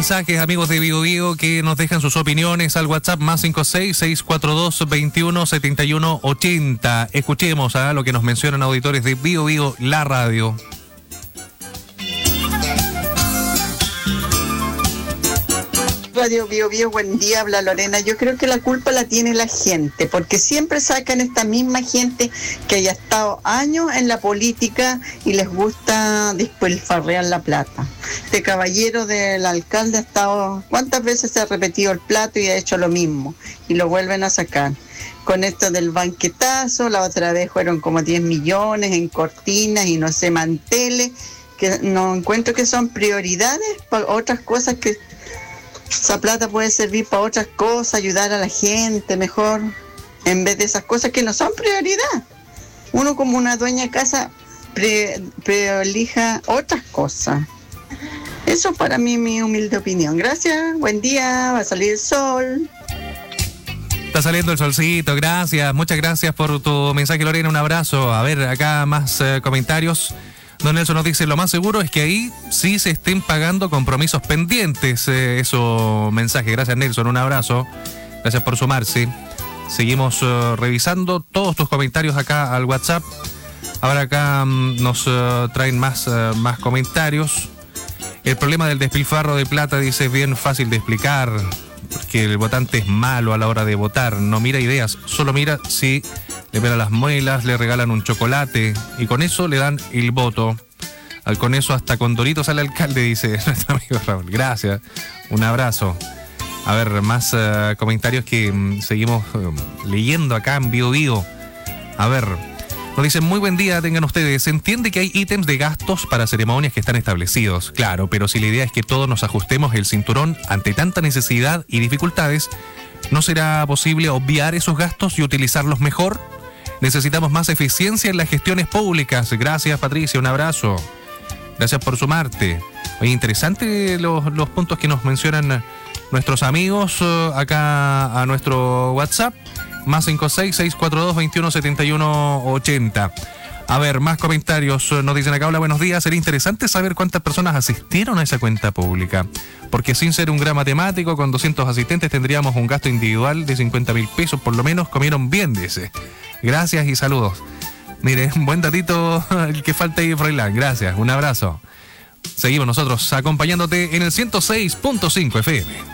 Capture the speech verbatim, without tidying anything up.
mensajes, amigos de Bio Bio, que nos dejan sus opiniones al WhatsApp más cinco seis, seis cuatro dos, veintiuno, setenta y uno, ochenta. Escuchemos a lo que nos mencionan auditores de Bio Bio, la radio. Radio Bio Bio, buen día, habla Lorena. Yo creo que la culpa la tiene la gente, porque siempre sacan esta misma gente que haya estado años en la política y les gusta despilfarrear la plata. Este caballero del alcalde ha estado, ¿cuántas veces se ha repetido el plato y ha hecho lo mismo? Y lo vuelven a sacar. Con esto del banquetazo, la otra vez fueron como diez millones en cortinas y no sé, manteles, que no encuentro que son prioridades para otras cosas que... Esa plata puede servir para otras cosas, ayudar a la gente mejor, en vez de esas cosas que no son prioridad. Uno como una dueña de casa pre, preelija otras cosas. Eso para mí mi humilde opinión. Gracias, buen día, va a salir el sol. Está saliendo el solcito, gracias, muchas gracias por tu mensaje, Lorena, un abrazo. A ver, acá más eh, comentarios. Don Nelson nos dice, lo más seguro es que ahí sí se estén pagando compromisos pendientes. Eh, eso, mensaje. Gracias, Nelson. Un abrazo. Gracias por sumarse. Seguimos uh, revisando todos tus comentarios acá al WhatsApp. Ahora acá um, nos uh, traen más, uh, más comentarios. El problema del despilfarro de plata, dice, es bien fácil de explicar. Porque el votante es malo a la hora de votar. No mira ideas, solo mira si... le pelan las muelas, le regalan un chocolate y con eso le dan el voto. Al con eso hasta con Doritos al alcalde, dice nuestro amigo Raúl. Gracias, un abrazo. A ver, más uh, comentarios que um, seguimos uh, leyendo acá en Bio Bio. A ver, nos dicen, muy buen día tengan ustedes. Se entiende que hay ítems de gastos para ceremonias que están establecidos, claro, pero si la idea es que todos nos ajustemos el cinturón ante tanta necesidad y dificultades, ¿no será posible obviar esos gastos y utilizarlos mejor? Necesitamos más eficiencia en las gestiones públicas. Gracias, Patricia, un abrazo. Gracias por sumarte. Oye, interesante los, los puntos que nos mencionan nuestros amigos uh, acá a nuestro WhatsApp. Más cinco seis, seis cuatro dos, veintiuno, setenta y uno, ochenta. A ver, más comentarios. Nos dicen acá, hola, buenos días. Sería interesante saber cuántas personas asistieron a esa cuenta pública. Porque sin ser un gran matemático, con doscientos asistentes tendríamos un gasto individual de cincuenta mil pesos. Por lo menos comieron bien, dice. Gracias y saludos. Mire, buen datito el que falta ahí, Froilán. Gracias, un abrazo. Seguimos nosotros acompañándote en el ciento seis punto cinco F M.